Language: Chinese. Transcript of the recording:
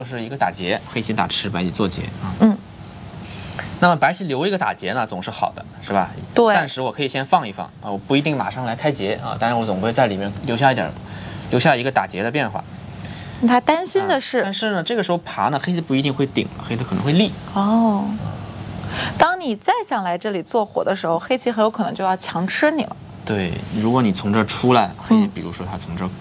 是一个打劫，黑棋打吃，白棋做劫啊。 嗯。 那么白棋留一个打劫呢，总是好的，是吧？ 对。 暂时我可以先放一放啊，我不一定马上来开劫啊，但是我总会在里面留下一个打劫的变化。 他担心的是， 但是呢，这个时候爬呢，黑棋不一定会顶了，黑棋可能会立。 哦。当你再想来这里做活的时候，黑棋很有可能就要强吃你了。 对，如果你从这儿出来，黑棋比如说他从这儿